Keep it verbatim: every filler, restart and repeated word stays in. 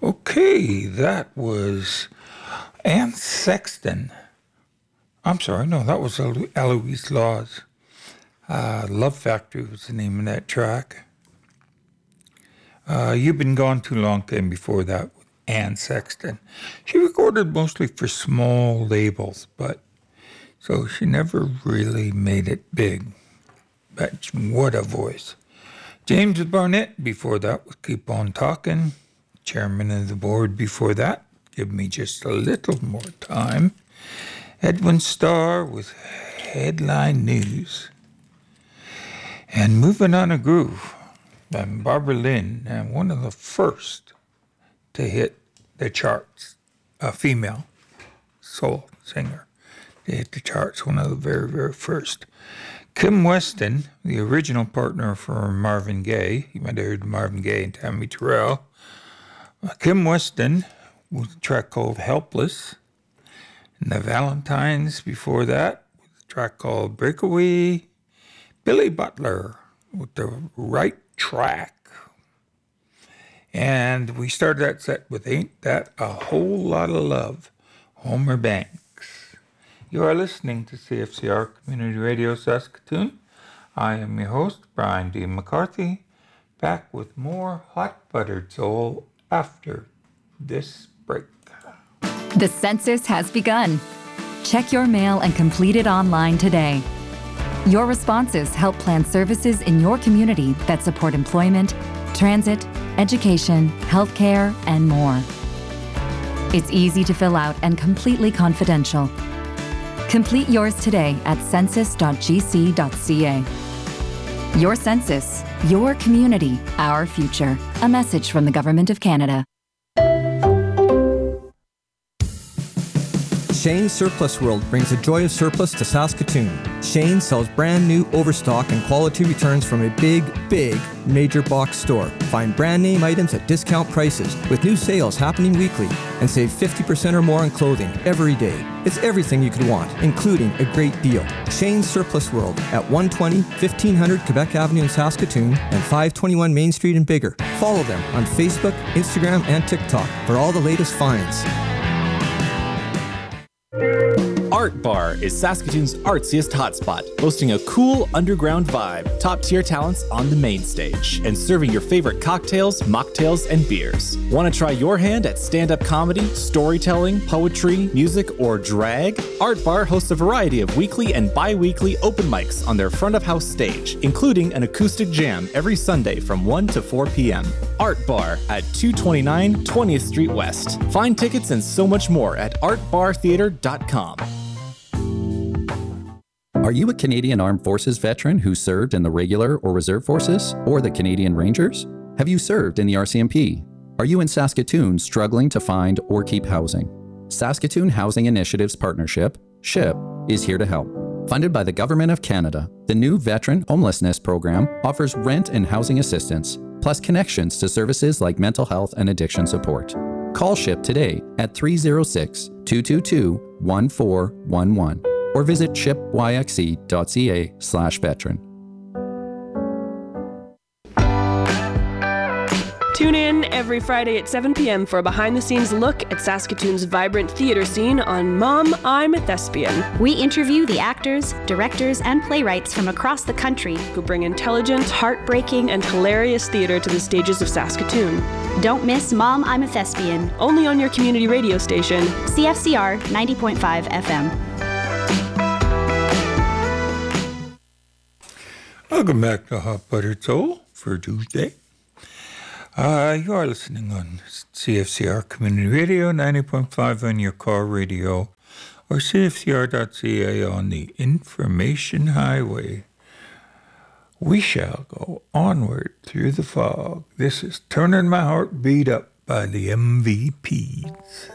Okay, that was Anne Sexton. I'm sorry, no, that was Elo- Eloise Laws. Uh, Love Factory was the name of that track. Uh, You've Been Gone Too Long came before that with Anne Sexton. She recorded mostly for small labels, but so she never really made it big. But what a voice. James Barnett before that was Keep On Talking. Chairman of the board before that, Give Me Just a Little More Time. Edwin Starr with Headline News. And Moving on a Groove by Barbara Lynn, and one of the first to hit the charts, a female soul singer to hit the charts, one of the very, very first. Kim Weston, the original partner for Marvin Gaye, you might have heard Marvin Gaye and Tammy Terrell. Uh, Kim Weston with a track called Helpless. And the Valentines before that with a track called Breakaway. Billy Butler with The Right Track. And we started that set with Ain't That a Whole Lot of Love, Homer Banks. You are listening to C F C R Community Radio Saskatoon. I am your host, Brian D. McCarthy, back with more Hot Buttered Soul after this break. The census has begun. Check your mail and complete it online today. Your responses help plan services in your community that support employment, transit, education, healthcare, and more. It's easy to fill out and completely confidential. Complete yours today at census dot g c dot c a. Your census, your community, our future. A message from the Government of Canada. Shane's Surplus World brings the joy of surplus to Saskatoon. Shane sells brand new overstock and quality returns from a big, big major box store. Find brand name items at discount prices with new sales happening weekly and save fifty percent or more on clothing every day. It's everything you could want, including a great deal. Shane's Surplus World at one twenty, fifteen hundred Quebec Avenue in Saskatoon and five twenty-one Main Street in Bigger. Follow them on Facebook, Instagram, and TikTok for all the latest finds. Art Bar is Saskatoon's artsiest hotspot, boasting a cool underground vibe, top-tier talents on the main stage, and serving your favorite cocktails, mocktails, and beers. Want to try your hand at stand-up comedy, storytelling, poetry, music, or drag? Art Bar hosts a variety of weekly and bi-weekly open mics on their front-of-house stage, including an acoustic jam every Sunday from one to four p.m. Art Bar at two twenty-nine twentieth Street West. Find tickets and so much more at art bar theatre dot com. Are you a Canadian Armed Forces veteran who served in the regular or reserve forces or the Canadian Rangers? Have you served in the R C M P? Are you in Saskatoon struggling to find or keep housing? Saskatoon Housing Initiatives Partnership, SHIP, is here to help. Funded by the Government of Canada, the new Veteran Homelessness Program offers rent and housing assistance, plus connections to services like mental health and addiction support. Call SHIP today at three oh six, two two two, one four one one. or visit shipyxe.ca slash veteran. Tune in every Friday at seven p.m. for a behind-the-scenes look at Saskatoon's vibrant theatre scene on Mom, I'm a Thespian. We interview the actors, directors, and playwrights from across the country who bring intelligent, heartbreaking, and hilarious theatre to the stages of Saskatoon. Don't miss Mom, I'm a Thespian. Only on your community radio station, C F C R ninety point five F M. Welcome back to Hot Buttered Soul for Tuesday. Uh, you are listening on C F C R Community Radio, ninety point five on your car radio, or C F C R dot C A on the Information Highway. We shall go onward through the fog. This is Turning My Heart Beat Up by the M V Ps.